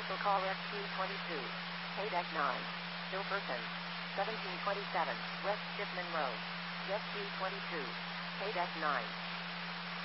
Commercial call SQ22. Paydeck 9. Silverton. 1727 West Shipman Road. SQ22. Paydeck 9.